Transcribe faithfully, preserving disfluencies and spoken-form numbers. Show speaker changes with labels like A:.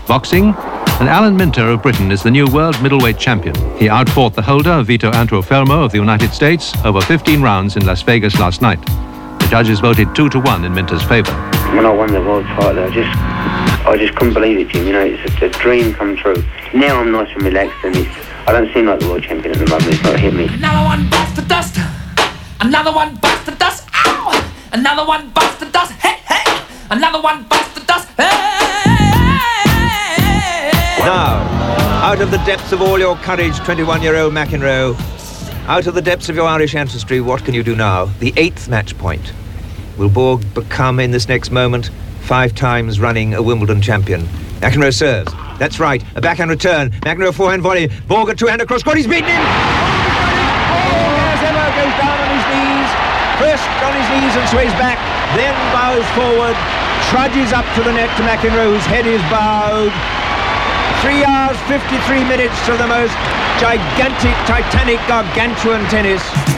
A: boxing, and Alan Minter of Britain is the new world middleweight champion. He outfought the holder, Vito Antuofermo of the United States, over fifteen rounds in Las Vegas last night. The judges voted two to one in Minter's favour.
B: When I won the world title, I just, I just couldn't believe it, Jim. You know, it's a, a dream come true. Now I'm nice and relaxed, and it's, I don't seem like the world champion at the moment. It's not hit me.
C: Another one bites the dust. Another one bites the dust. Ow! Another one bites the dust. Hey, hey! Another one bites the dust. Hey!
D: Now, out of the depths of all your courage, twenty-one-year-old McEnroe, out of the depths of your Irish ancestry, what can you do now? The eighth match point. Will Borg become, in this next moment, five times running a Wimbledon champion? McEnroe serves. That's right. A backhand return. McEnroe forehand volley. Borg a two-hand across court. He's beaten him! Borg, as ever, goes down on his knees. First on his knees and sways back, then bows forward, trudges up to the net to McEnroe, whose head is bowed. Three hours, fifty-three minutes of the most gigantic, titanic, gargantuan tennis.